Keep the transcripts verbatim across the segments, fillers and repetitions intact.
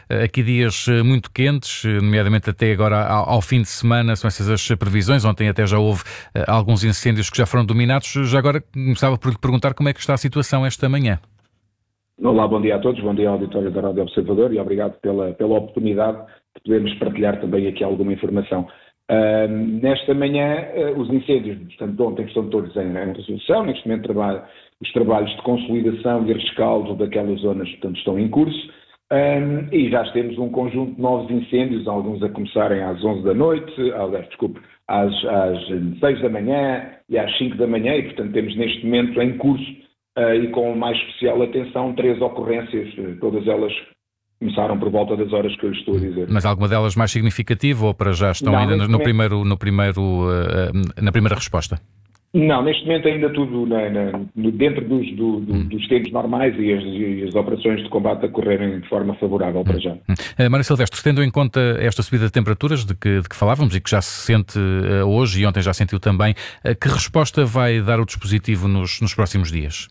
aqui dias muito quentes, nomeadamente até agora ao, ao fim de semana, são essas as previsões. Ontem até já houve alguns incêndios que já foram dominados. Já agora começava por lhe perguntar como é que está a situação esta manhã. Olá, bom dia a todos, bom dia ao auditório da Rádio Observador e obrigado pela, pela oportunidade de podermos partilhar também aqui alguma informação. Uh, nesta manhã, uh, os incêndios, portanto, ontem estão todos em, em resolução, neste momento trabalho, os trabalhos de consolidação e rescaldo daquelas zonas, portanto, estão em curso um, e já temos um conjunto de novos incêndios, alguns a começarem às onze da noite, aliás, desculpe, às, às seis da manhã e às cinco da manhã e, portanto, temos neste momento em curso Uh, e com mais especial atenção, três ocorrências, uh, todas elas começaram por volta das horas que eu estou a dizer. Mas alguma delas mais significativa ou para já estão não, ainda no, no primeiro, no primeiro, uh, na primeira resposta? Não, neste momento ainda tudo na, na, no, dentro dos, do, do, hum. dos tempos normais e as, e as operações de combate a correrem de forma favorável hum. para já. Hum. Uh, Mário Silvestre, tendo em conta esta subida de temperaturas de que, de que falávamos e que já se sente uh, hoje e ontem já sentiu também, uh, que resposta vai dar o dispositivo nos, nos próximos dias?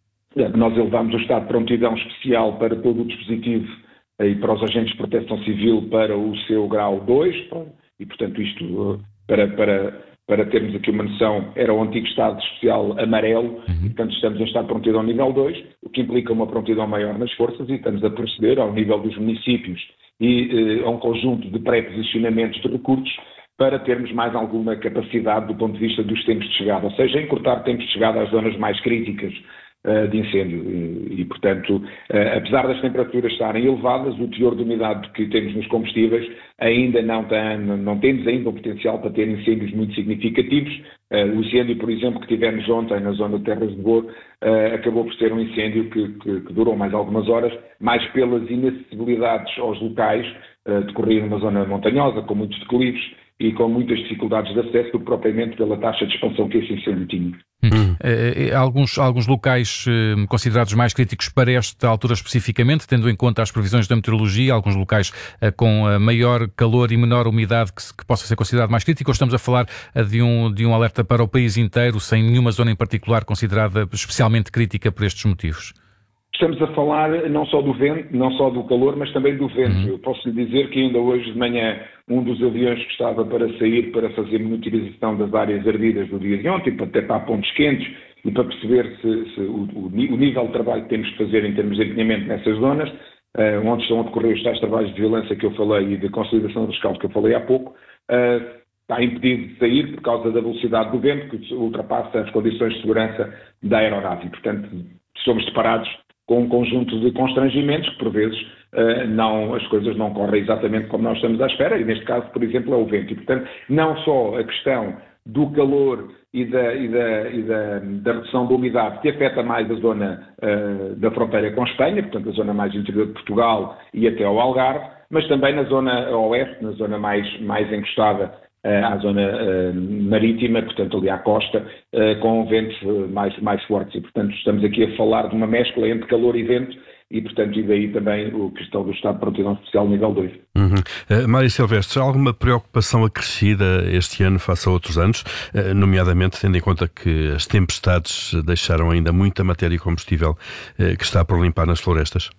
Nós elevamos o estado de prontidão especial para todo o dispositivo e para os agentes de proteção civil para o seu grau dois, e portanto isto, para, para, para termos aqui uma noção, era o antigo estado especial amarelo, uhum. e portanto estamos em estado de prontidão nível dois, o que implica uma prontidão maior nas forças e estamos a proceder ao nível dos municípios e eh, a um conjunto de pré-posicionamentos de recursos para termos mais alguma capacidade do ponto de vista dos tempos de chegada, ou seja, encurtar tempos de chegada às zonas mais críticas de incêndio e, e, portanto, apesar das temperaturas estarem elevadas, o teor de umidade que temos nos combustíveis ainda não tem, não temos ainda o potencial para ter incêndios muito significativos. O incêndio, por exemplo, que tivemos ontem na zona de Terras de Bor, acabou por ser um incêndio que, que, que durou mais algumas horas, mais pelas inacessibilidades aos locais, decorrido numa zona montanhosa, com muitos declives e com muitas dificuldades de acesso, do que propriamente pela taxa de expansão que esse incêndio tinha. Hum. Uh, alguns, alguns locais uh, considerados mais críticos para esta altura especificamente, tendo em conta as previsões da meteorologia, alguns locais uh, com uh, maior calor e menor umidade que, que possa ser considerado mais crítico, ou estamos a falar uh, de, um, de um alerta para o país inteiro, sem nenhuma zona em particular considerada especialmente crítica por estes motivos? Estamos a falar não só do vento, não só do calor, mas também do vento. Uhum. Eu posso lhe dizer que ainda hoje de manhã um dos aviões que estava para sair para fazer monitorização das áreas ardidas do dia de ontem, para detectar pontos quentes e para perceber se, se o, o, o nível de trabalho que temos que fazer em termos de empenhamento nessas zonas, uh, onde estão a decorrer os tais trabalhos de violência que eu falei e de consolidação dos rescaldos que eu falei há pouco, uh, está impedido de sair por causa da velocidade do vento que ultrapassa as condições de segurança da aeronave. E, portanto, somos deparados com um conjunto de constrangimentos que, por vezes, uh, não, as coisas não correm exatamente como nós estamos à espera, e neste caso, por exemplo, é o vento. E, portanto, não só a questão do calor e da, e da, e da, da redução da umidade, que afeta mais a zona uh, da fronteira com a Espanha, portanto, a zona mais interior de Portugal e até ao Algarve, mas também na zona oeste, na zona mais, mais encostada à zona uh, marítima, portanto ali à costa, uh, com ventos uh, mais, mais fortes e, portanto, estamos aqui a falar de uma mescla entre calor e vento e, portanto, e daí também a questão do estado de prontidão especial nível dois. Uhum. Uh, Mário Silvestre, há alguma preocupação acrescida este ano face a outros anos, uh, nomeadamente tendo em conta que as tempestades deixaram ainda muita matéria e combustível uh, que está por limpar nas florestas?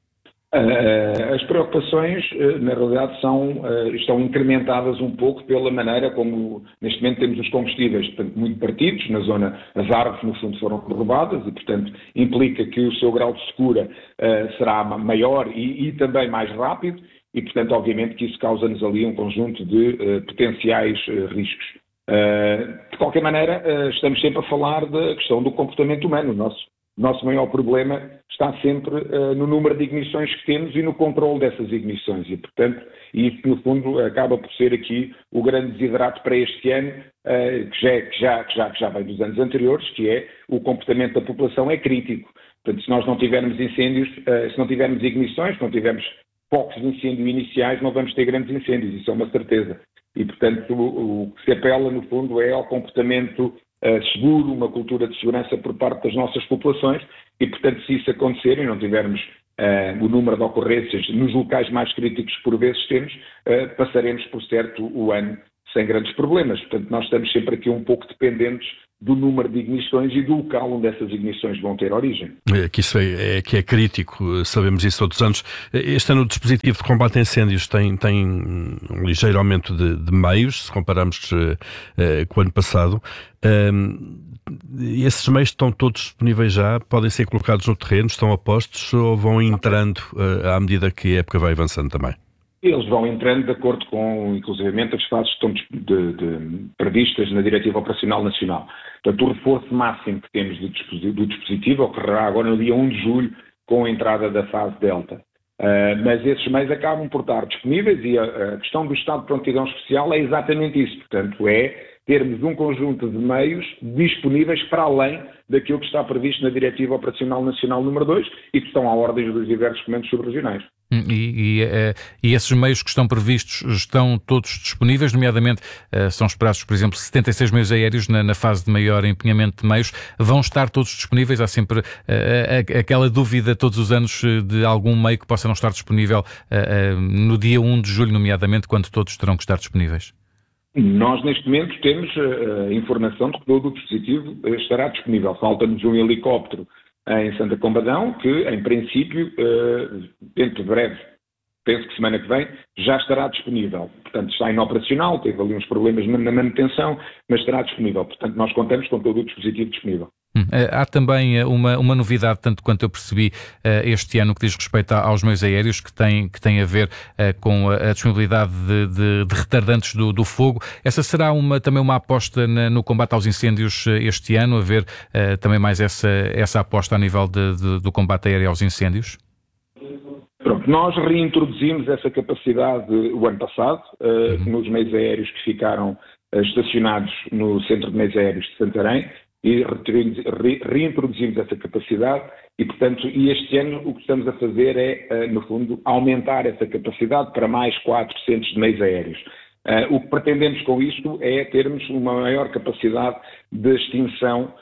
Uh, as preocupações, uh, na realidade, são, uh, estão incrementadas um pouco pela maneira como, neste momento, temos os combustíveis, portanto, muito partidos, na zona, as árvores, no fundo, foram derrubadas e, portanto, implica que o seu grau de secura uh, será maior e, e também mais rápido e, portanto, obviamente que isso causa-nos ali um conjunto de uh, potenciais uh, riscos. Uh, de qualquer maneira, uh, estamos sempre a falar da questão do comportamento humano. O nosso, nosso maior problema está sempre uh, no número de ignições que temos e no controle dessas ignições e, portanto, isso no fundo acaba por ser aqui o grande desiderato para este ano, uh, que, já, que, já, que, já, que já vem dos anos anteriores, que é o comportamento da população é crítico. Portanto, se nós não tivermos incêndios, uh, se não tivermos ignições, se não tivermos focos de incêndio iniciais, não vamos ter grandes incêndios, isso é uma certeza. E, portanto, o, o que se apela, no fundo, é ao comportamento uh, seguro, uma cultura de segurança por parte das nossas populações e, portanto, se isso acontecer e não tivermos uh, o número de ocorrências nos locais mais críticos que por vezes temos, uh, passaremos, por certo, o ano sem grandes problemas. Portanto, nós estamos sempre aqui um pouco dependentes do número de ignições e do local onde essas ignições vão ter origem. É, que isso é, é, que é crítico, sabemos isso todos os anos. Este ano o dispositivo de combate a incêndios tem, tem um ligeiro aumento de, de meios, se compararmos uh, uh, com o ano passado. Um, esses meios estão todos disponíveis já? Podem ser colocados no terreno? Estão a postos ou vão entrando uh, à medida que a época vai avançando também? Eles vão entrando de acordo com, inclusivamente, as fases que estão de, de, previstas na Diretiva Operacional Nacional. Portanto, o reforço máximo que temos do dispositivo, do dispositivo ocorrerá agora no dia um de julho, com a entrada da fase Delta. Uh, mas esses meios acabam por estar disponíveis e a, a questão do estado de prontidão especial é exatamente isso. Portanto, é termos um conjunto de meios disponíveis para além daquilo que está previsto na Diretiva Operacional Nacional número dois e que estão à ordem dos diversos comandos subregionais. E, e, e esses meios que estão previstos estão todos disponíveis, nomeadamente são esperados, por exemplo, setenta e seis meios aéreos na, na fase de maior empenhamento de meios, vão estar todos disponíveis? Há sempre uh, uh, aquela dúvida todos os anos de algum meio que possa não estar disponível uh, uh, no dia um de julho, nomeadamente, quando todos terão que estar disponíveis? Nós, neste momento, temos a uh, informação de que todo o dispositivo estará disponível. Falta-nos um helicóptero em Santa Combadão, que, em princípio, dentro de breve, penso que semana que vem, já estará disponível. Portanto, está inoperacional, teve ali uns problemas na manutenção, mas estará disponível. Portanto, nós contamos com todo o dispositivo disponível. Hum. Há também uma, uma novidade, tanto quanto eu percebi, este ano, que diz respeito aos meios aéreos, que tem, que tem a ver com a disponibilidade de, de, de retardantes do, do fogo. Essa será uma, também uma aposta na, no combate aos incêndios este ano, a ver também mais essa, essa aposta a nível de, de, do combate aéreo aos incêndios? Pronto, nós reintroduzimos essa capacidade o ano passado, uh, nos meios aéreos que ficaram uh, estacionados no Centro de Meios Aéreos de Santarém, e reintroduzimos essa capacidade e, portanto, e este ano o que estamos a fazer é, no fundo, aumentar essa capacidade para mais quatro centros de meios aéreos. O que pretendemos com isto é termos uma maior capacidade de extinção,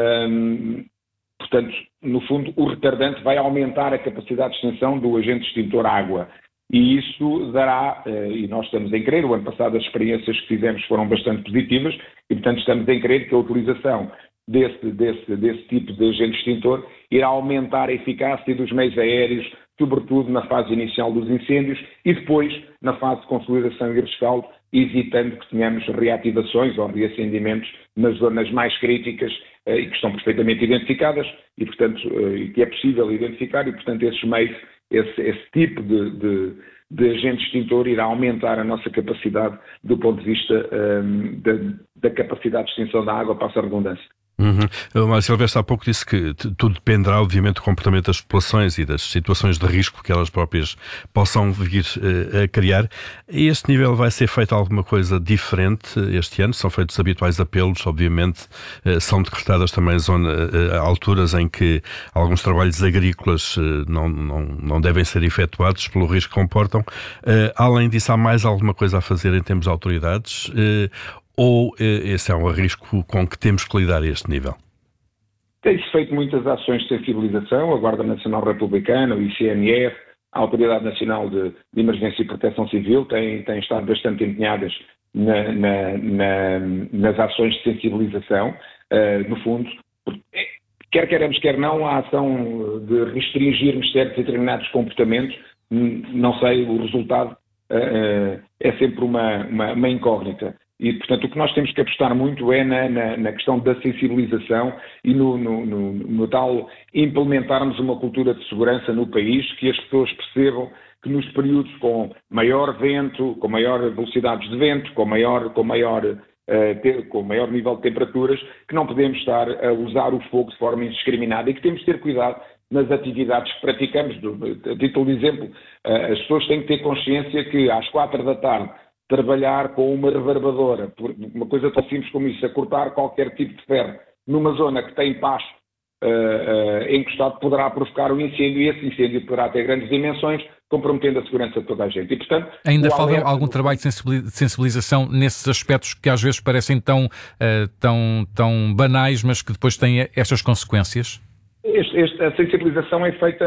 portanto, no fundo, o retardante vai aumentar a capacidade de extinção do agente extintor água. E isso dará, e nós estamos em crer, o ano passado as experiências que fizemos foram bastante positivas, e portanto estamos em crer que a utilização desse, desse, desse tipo de agente extintor irá aumentar a eficácia dos meios aéreos, sobretudo na fase inicial dos incêndios e depois na fase de consolidação e rescaldo, evitando que tenhamos reativações ou reacendimentos nas zonas mais críticas e que estão perfeitamente identificadas e, portanto, e que é possível identificar e, portanto, esses meios, esse, esse tipo de, de, de agente extintor irá aumentar a nossa capacidade do ponto de vista um, da, da capacidade de extinção da água, passa a redundância. Uhum. O Mário Silvestre há pouco disse que tudo dependerá, obviamente, do comportamento das populações e das situações de risco que elas próprias possam vir uh, a criar. A este nível vai ser feita alguma coisa diferente este ano? São feitos habituais apelos, obviamente, uh, são decretadas também zona, uh, alturas em que alguns trabalhos agrícolas uh, não, não, não devem ser efetuados pelo risco que comportam. Uh, além disso, há mais alguma coisa a fazer em termos de autoridades? Uh, Ou esse é um risco com que temos que lidar a este nível? Tem-se feito muitas ações de sensibilização, a Guarda Nacional Republicana, o I C N R, a Autoridade Nacional de, de Emergência e Proteção Civil têm, têm estado bastante empenhadas na, na, na, nas ações de sensibilização, uh, no fundo, quer queremos, quer não, a ação de restringirmos certos e determinados comportamentos, não sei, o resultado uh, é sempre uma, uma, uma incógnita. E, portanto, o que nós temos que apostar muito é na, na, na questão da sensibilização e no, no, no, no tal implementarmos uma cultura de segurança no país, que as pessoas percebam que nos períodos com maior vento, com maior velocidades de vento, com maior, com maior, uh, ter, com maior nível de temperaturas, que não podemos estar a usar o fogo de forma indiscriminada e que temos de ter cuidado nas atividades que praticamos. A título de exemplo, uh, as pessoas têm que ter consciência que às quatro da tarde trabalhar com uma reverbadora, uma coisa tão simples como isso, a cortar qualquer tipo de ferro numa zona que tem pasto uh, uh, encostado, poderá provocar um incêndio e esse incêndio poderá ter grandes dimensões, comprometendo a segurança de toda a gente. E, portanto, ainda falta algum trabalho de sensibilização nesses aspectos que às vezes parecem tão, uh, tão, tão banais, mas que depois têm estas consequências? Este, este, a sensibilização é feita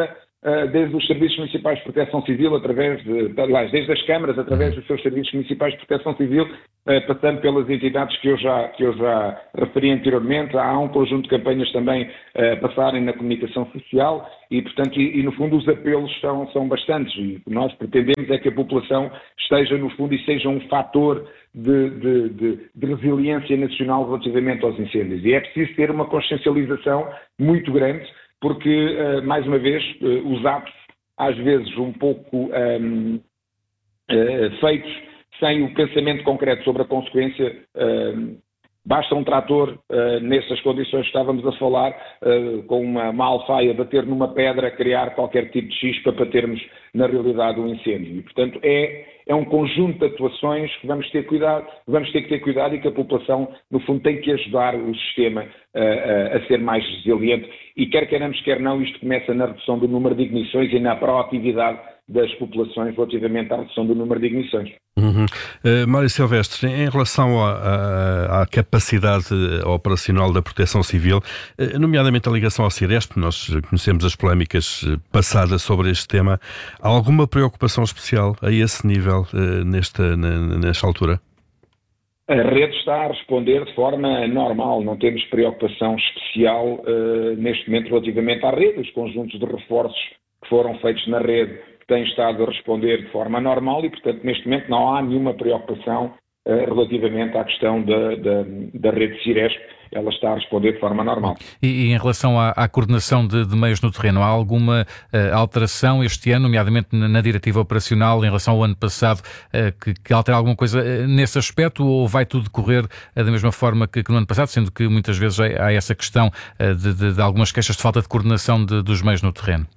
desde os Serviços Municipais de Proteção Civil, através de, desde as câmaras, através dos seus Serviços Municipais de Proteção Civil, passando pelas entidades que eu já, que eu já referi anteriormente. Há um conjunto de campanhas também a passarem na comunicação social e, portanto, e, e no fundo os apelos são, são bastantes e o que nós pretendemos é que a população esteja no fundo e seja um fator de, de, de, de resiliência nacional relativamente aos incêndios. E é preciso ter uma consciencialização muito grande, porque, mais uma vez, os atos, às vezes um pouco um, uh, feitos sem o pensamento concreto sobre a consequência, uh, basta um trator, uh, nessas condições que estávamos a falar, uh, com uma, uma alfaia, bater numa pedra, criar qualquer tipo de chispa para termos, na realidade, um incêndio. E, portanto, é, é um conjunto de atuações que vamos ter cuidado, vamos ter que ter cuidado e que a população, no fundo, tem que ajudar o sistema uh, a ser mais resiliente. E quer queiramos, quer não, isto começa na redução do número de ignições e na proatividade das populações relativamente à redução do número de ignições. Uhum. Uh, Mário Silvestre, em relação à, à, à capacidade operacional da Proteção Civil, uh, nomeadamente a ligação ao Ciresp, nós conhecemos as polémicas passadas sobre este tema, há alguma preocupação especial a esse nível uh, nesta, na, nesta altura? A rede está a responder de forma normal, não temos preocupação especial uh, neste momento relativamente à rede. Os conjuntos de reforços que foram feitos na rede têm estado a responder de forma normal e, portanto, neste momento não há nenhuma preocupação uh, relativamente à questão da, da, da rede Ciresp. Ela está a responder de forma normal. E, e em relação à, à coordenação de, de meios no terreno, há alguma uh, alteração este ano, nomeadamente na, na diretiva operacional, em relação ao ano passado, uh, que, que altera alguma coisa uh, nesse aspecto, ou vai tudo decorrer uh, da mesma forma que, que no ano passado, sendo que muitas vezes há, há essa questão uh, de, de, de algumas queixas de falta de coordenação de, dos meios no terreno?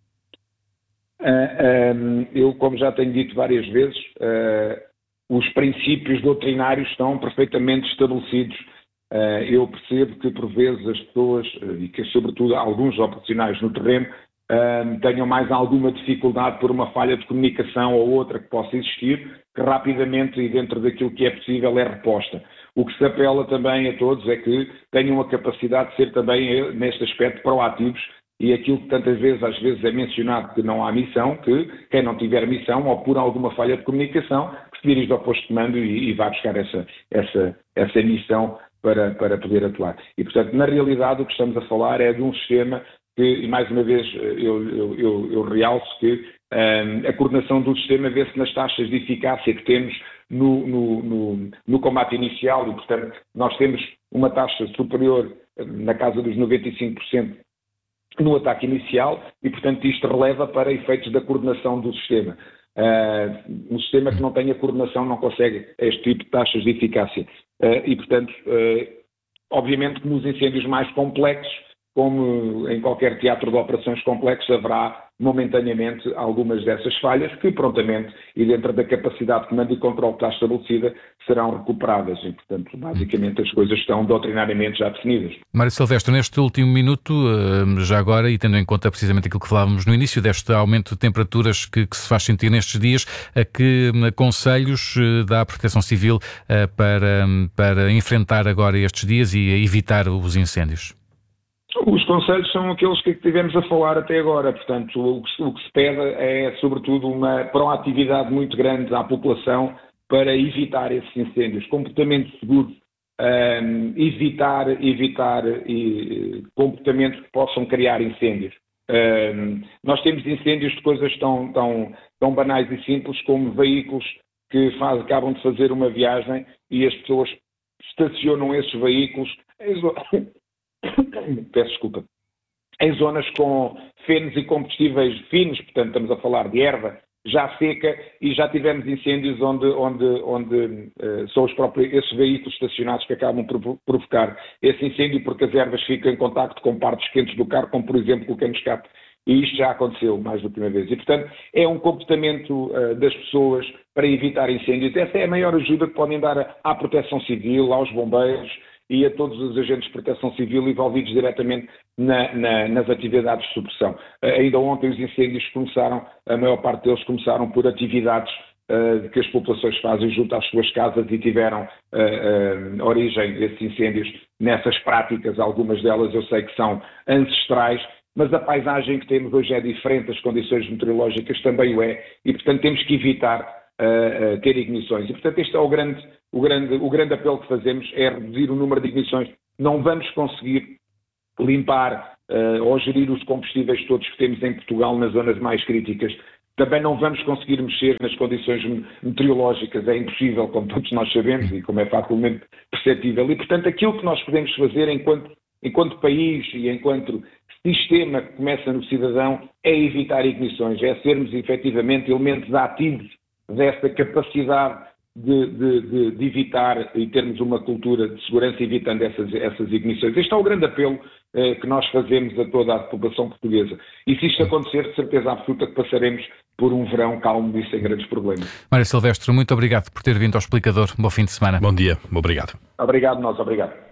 Uh, um, eu, como já tenho dito várias vezes, uh, os princípios doutrinários estão perfeitamente estabelecidos. Uh, eu percebo que, por vezes, as pessoas, uh, e que, sobretudo, alguns operacionais no terreno, uh, tenham mais alguma dificuldade por uma falha de comunicação ou outra que possa existir, que rapidamente e dentro daquilo que é possível é reposta. O que se apela também a todos é que tenham a capacidade de ser também, neste aspecto, proativos. E aquilo que tantas vezes, às vezes, é mencionado que não há missão, que quem não tiver missão, ou por alguma falha de comunicação, que se dirige ao posto de comando e, e vai buscar essa, essa, essa missão para, para poder atuar. E, portanto, na realidade, o que estamos a falar é de um sistema que, e mais uma vez, eu, eu, eu, eu realço que um, a coordenação do sistema vê-se nas taxas de eficácia que temos no, no, no, no combate inicial e, portanto, nós temos uma taxa superior na casa dos noventa e cinco por cento no ataque inicial e, portanto, isto releva para efeitos da coordenação do sistema. Uh, um sistema que não tenha coordenação não consegue este tipo de taxas de eficácia. Uh, e, portanto, uh, obviamente que nos incêndios mais complexos, como em qualquer teatro de operações complexos, haverá momentaneamente algumas dessas falhas que prontamente e dentro da capacidade de comando e controle que está estabelecida serão recuperadas e, portanto, basicamente as coisas estão doutrinariamente já definidas. Mário Silvestre, neste último minuto, já agora, e tendo em conta precisamente aquilo que falávamos no início, deste aumento de temperaturas que, que se faz sentir nestes dias, a que conselhos dá a Proteção Civil para, para enfrentar agora estes dias e evitar os incêndios? Os conselhos são aqueles que tivemos a falar até agora, portanto, o que, o que se pede é, sobretudo, uma proatividade muito grande à população para evitar esses incêndios, comportamento seguro, um, evitar, evitar e, comportamentos que possam criar incêndios. Um, nós temos incêndios de coisas tão, tão, tão banais e simples como veículos que faz, acabam de fazer uma viagem e as pessoas estacionam esses veículos peço desculpa, em zonas com fenos e combustíveis finos, portanto estamos a falar de erva já seca e já tivemos incêndios onde, onde, onde uh, são os próprios, esses veículos estacionados que acabam por provocar esse incêndio porque as ervas ficam em contacto com partes quentes do carro, como por exemplo o cano-escape. E isto já aconteceu mais do que uma vez. E, portanto, é um comportamento uh, das pessoas para evitar incêndios. Essa é a maior ajuda que podem dar à Proteção Civil, aos bombeiros, e a todos os agentes de proteção civil envolvidos diretamente na, na, nas atividades de supressão. Uh, ainda ontem os incêndios começaram, a maior parte deles começaram por atividades uh, que as populações fazem junto às suas casas e tiveram uh, uh, origem desses incêndios nessas práticas, algumas delas eu sei que são ancestrais, mas a paisagem que temos hoje é diferente, as condições meteorológicas também o é, e portanto temos que evitar uh, uh, ter ignições. E portanto este é o grande, o, grande, o grande apelo que fazemos, é reduzir o número de ignições. Não vamos conseguir limpar uh, ou gerir os combustíveis todos que temos em Portugal nas zonas mais críticas. Também não vamos conseguir mexer nas condições meteorológicas, é impossível, como todos nós sabemos e como é facilmente perceptível. E, portanto, aquilo que nós podemos fazer enquanto, enquanto país e enquanto sistema que começa no cidadão é evitar ignições, é sermos efetivamente elementos ativos dessa capacidade de, de, de, de evitar e termos uma cultura de segurança evitando essas, essas ignições. Este é o grande apelo eh, que nós fazemos a toda a população portuguesa. E se isto acontecer, de certeza absoluta que passaremos por um verão calmo e sem grandes problemas. Mário Silvestre, muito obrigado por ter vindo ao Explicador. Bom fim de semana. Bom dia, obrigado. Obrigado, nós, obrigado.